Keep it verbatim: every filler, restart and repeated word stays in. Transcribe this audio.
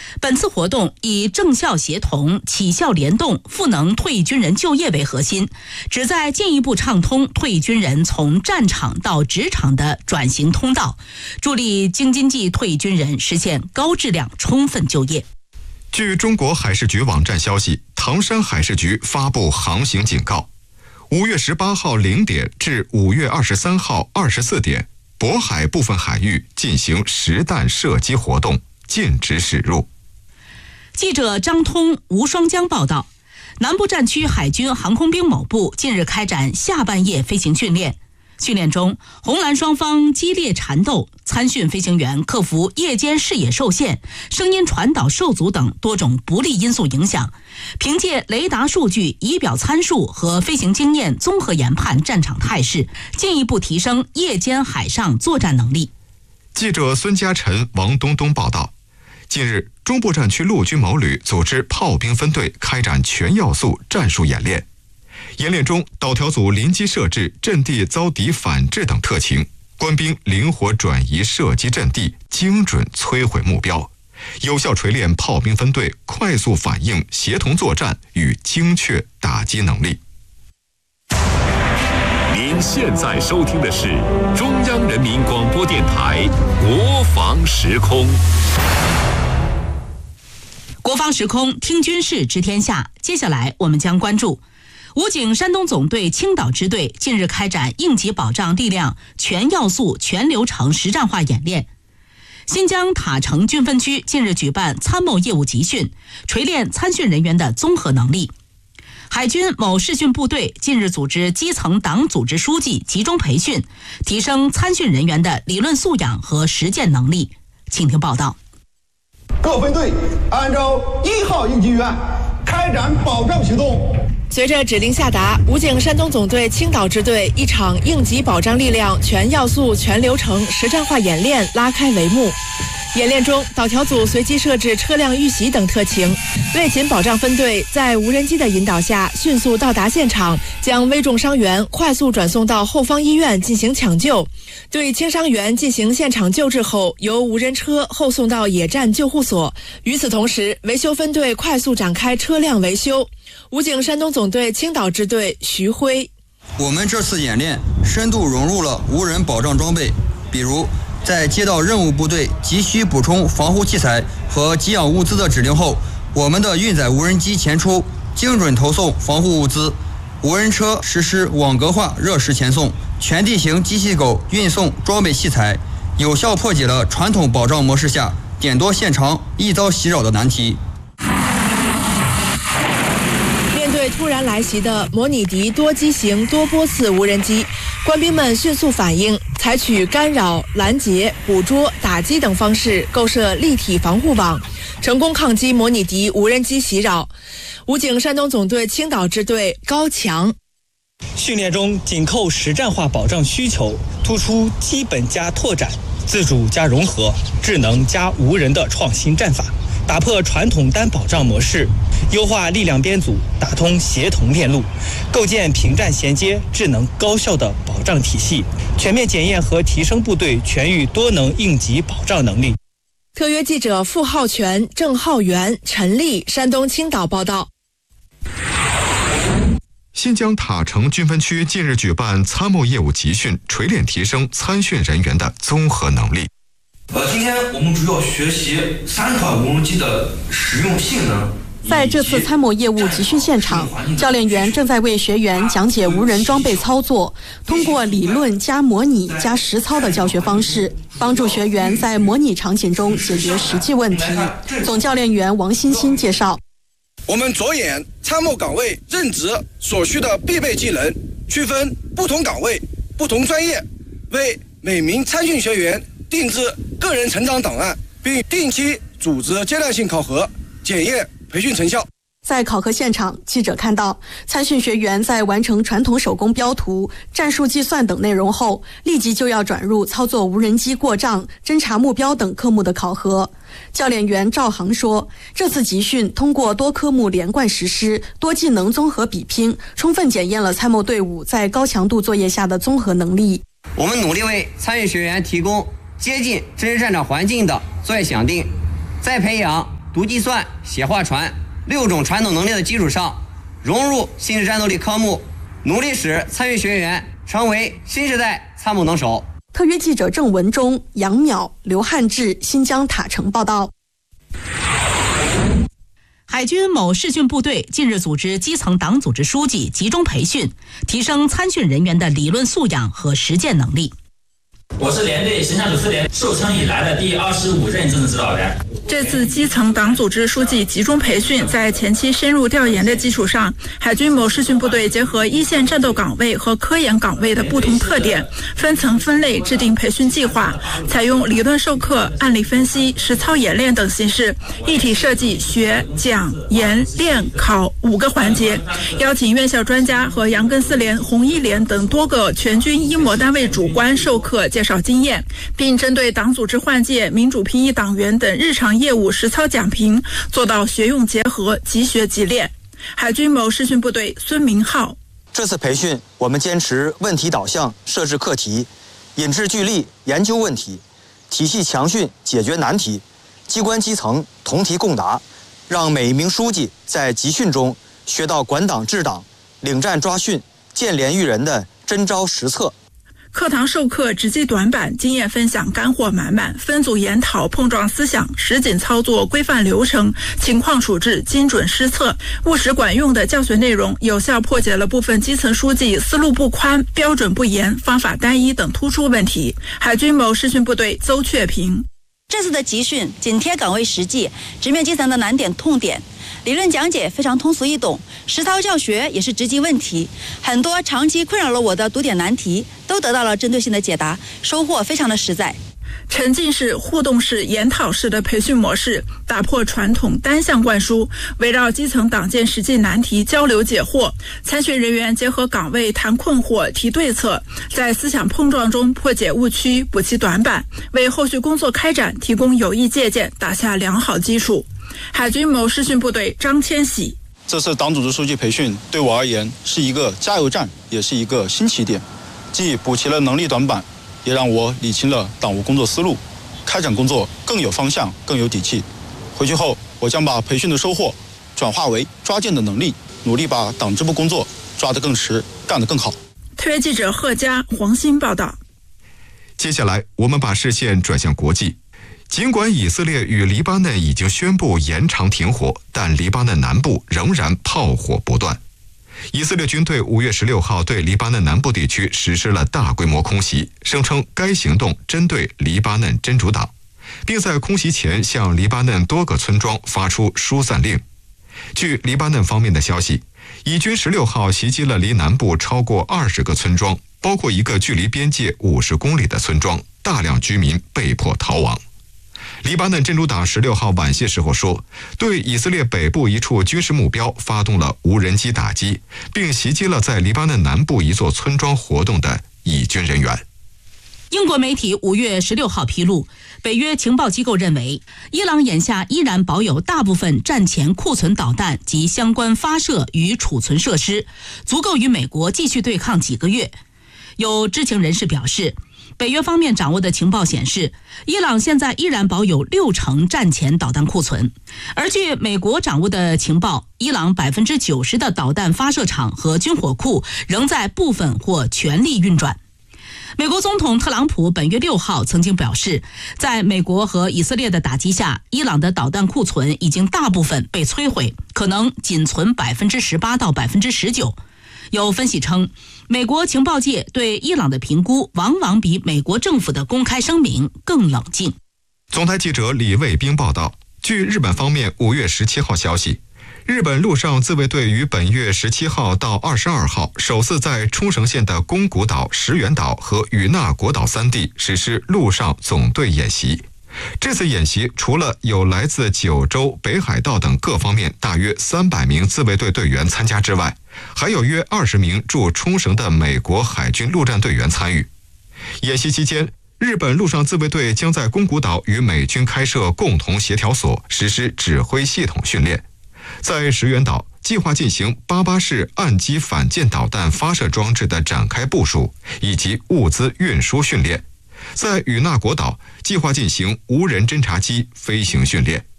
本次活动以政校协同、企校联动、赋能退役军人就业为核心，旨在进一步畅通退役军人从战场到职场的转型通道，助力京津冀退役军人实现高质量充分就业。 据中国海事局网站消息，唐山海事局发布航行警告：五月十八号零点至五月二十三号二十四点，渤海部分海域进行实弹射击活动，禁止驶入。 记者张通、吴双江报道，南部战区海军航空兵某部近日开展下半夜飞行训练。训练中，红蓝双方激烈缠斗，参训飞行员克服夜间视野受限、声音传导受阻等多种不利因素影响，凭借雷达数据、仪表参数和飞行经验综合研判战场态势，进一步提升夜间海上作战能力。 记者孙嘉晨、王东东报道，近日，中部战区陆军某旅组织炮兵分队开展全要素战术演练。演练中，导条组临机设置、阵地遭敌反制等特情，官兵灵活转移射击阵地，精准摧毁目标，有效锤炼炮兵分队快速反应、协同作战与精确打击能力。 您现在收听的是中央人民广播电台国防时空。 国防时空，听军事知天下。接下来我们将关注武警山东总队青岛支队近日开展应急保障力量全要素全流程实战化演练。新疆塔城军分区近日举办参谋业务集训，锤炼参训人员的综合能力。海军某视训部队近日组织基层党组织书记集中培训，提升参训人员的理论素养和实践能力。请听报道。 各分队按照一号应急预案开展保障行动。 随着指令下达，武警山东总队青岛支队一场应急保障力量全要素全流程实战化演练拉开帷幕。演练中，导条组随机设置车辆遇袭等特情，卫勤保障分队在无人机的引导下迅速到达现场，将危重伤员快速转送到后方医院进行抢救。对轻伤员进行现场救治后，由无人车后送到野战救护所。与此同时，维修分队快速展开车辆维修。武警山东总队青岛支队徐辉， 我们这次演练深度融入了无人保障装备，比如在接到任务部队急需补充防护器材和给养物资的指令后，我们的运载无人机前出，精准投送防护物资，无人车实施网格化热实前送，全地形机器狗运送装备器材，有效破解了传统保障模式下点多线长易遭袭扰的难题。 面对突然来袭的模拟敌多机型多波次无人机，官兵们迅速反应，采取干扰、拦截、捕捉、打击等方式构设立体防护网，成功抗击模拟敌无人机袭扰。武警山东总队青岛支队高强， 训练中紧扣实战化保障需求，突出基本加拓展、自主加融合、智能加无人的创新战法，打破传统单保障模式，优化力量编组，打通协同链路，构建平战衔接、智能高效的保障体系，全面检验和提升部队全域多能应急保障能力。 特约记者付浩全、郑浩元、陈丽，山东青岛报道。 新疆塔城军分区近日举办参谋业务集训，锤炼提升参训人员的综合能力。 呃，今天我们主要学习三款无人机的实用性能。 在这次参谋业务集训现场，教练员正在为学员讲解无人装备操作，通过理论加模拟加实操的教学方式，帮助学员在模拟场景中解决实际问题。总教练员王欣欣介绍， 我们着眼参谋岗位任职所需的必备技能，区分不同岗位、不同专业，为每名参训学员定制个人成长档案，并定期组织阶段性考核，检验培训成效。 在考核现场，记者看到参训学员在完成传统手工标图、战术计算等内容后，立即就要转入操作无人机过障、侦察目标等科目的考核。教练员赵航说，这次集训通过多科目连贯实施、多技能综合比拼，充分检验了参谋队伍在高强度作业下的综合能力。 我们努力为参与学员提供接近真实战场环境的作业响应，在培养读计算、写画传六种传统能力的基础上，融入新式战斗力科目，努力使参与学员成为新时代参谋能手。 特约记者郑文忠、杨淼、刘汉志，新疆塔城报道。 海军某视训部队近日组织基层党组织书记集中培训，提升参训人员的理论素养和实践能力。 我是连队形象组司连受称以来的第二十五任政治指导员。 这次基层党组织书记集中培训，在前期深入调研的基础上，海军某视训部队结合一线战斗岗位和科研岗位的不同特点，分层分类制定培训计划，采用理论授课、案例分析、实操演练等形式，一体设计学、讲、演、练、考五个环节，邀请院校专家和杨根四连、红一连等多个全军一模单位主官授课介绍经验，并针对党组织换届、民主评议党员等日常业务实操讲评，做到学用结合，即学即练。海军某视训部队孙明浩： 这次培训，我们坚持问题导向设置课题，引智聚力研究问题，体系强训解决难题，机关基层同题共答，让每一名书记在集训中学到管党治党、领战抓训、见廉育人的真招实策。 课堂授课直击短板，经验分享干货满满，分组研讨碰撞思想，实景操作规范流程，情况处置精准施策，务实管用的教学内容，有效破解了部分基层书记思路不宽、标准不严、方法单一等突出问题。海军某视训部队邹确平： 这次的集训紧贴岗位实际，直面基层的难点痛点，理论讲解非常通俗易懂，实操教学也是直击问题，很多长期困扰了我的读点难题都得到了针对性的解答，收获非常的实在。 沉浸式、互动式、研讨式的培训模式，打破传统单向灌输，围绕基层党建实际难题交流解惑，参训人员结合岗位谈困惑、提对策，在思想碰撞中破解误区、补齐短板，为后续工作开展提供有益借鉴，打下良好基础。海军某视训部队张千喜： 这次党组织书记培训对我而言是一个加油站，也是一个新起点，既补齐了能力短板，也让我理清了党务工作思路，开展工作更有方向，更有底气。回去后，我将把培训的收获转化为抓践的能力，努力把党支部工作抓得更实，干得更好。 特约记者贺佳、黄鑫报道。 接下来，我们把视线转向国际。尽管以色列与黎巴嫩已经宣布延长停火，但黎巴嫩南部仍然炮火不断。以色列军队五月十六号对黎巴嫩南部地区实施了大规模空袭，声称该行动针对黎巴嫩真主党，并在空袭前向黎巴嫩多个村庄发出疏散令。据黎巴嫩方面的消息，以军十六号袭击了离南部超过二十个村庄，包括一个距离边界五十公里的村庄，大量居民被迫逃亡。黎巴嫩真主党十六号晚些时候说，对以色列北部一处军事目标发动了无人机打击，并袭击了在黎巴嫩南部一座村庄活动的以军人员。 英国媒体五月十六号披露，北约情报机构认为，伊朗眼下依然保有大部分战前库存导弹及相关发射与储存设施，足够与美国继续对抗几个月。有知情人士表示，北约方面掌握的情报显示，伊朗现在依然保有六成战前导弹库存，而据美国掌握的情报，伊朗百分之九十的导弹发射场和军火库仍在部分或全力运转。美国总统特朗普本月六号曾经表示，在美国和以色列的打击下，伊朗的导弹库存已经大部分被摧毁，可能仅存百分之十八到百分之十九。有分析称，美国情报界对伊朗的评估往往比美国政府的公开声明更冷静。 总台记者李卫兵报道，据日本方面五月十七号消息，日本陆上自卫队于本月十七号到二十二号首次在冲绳县的宫古岛、石垣岛和与那国岛三地实施陆上总队演习。这次演习除了有来自九州、北海道等各方面大约三百名自卫队队员参加之外，还有约二十名驻冲绳的美国海军陆战队员参与。演习期间，日本陆上自卫队将在宫古岛与美军开设共同协调所，实施指挥系统训练。在石垣岛，计划进行八八式岸基反舰导弹发射装置的展开部署以及物资运输训练。在与那国岛，计划进行无人侦察机飞行训练。